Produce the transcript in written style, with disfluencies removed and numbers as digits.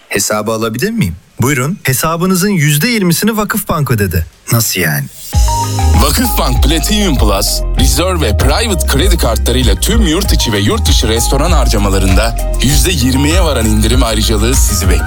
Hesabı alabilir miyim? Buyurun, hesabınızın %20'sini Vakıfbank ödedi. Nasıl yani? Vakıfbank Platinum Plus, Reserve ve Private kredi kartlarıyla tüm yurt içi ve yurt dışı restoran harcamalarında %20'ye varan indirim ayrıcalığı sizi bekliyor.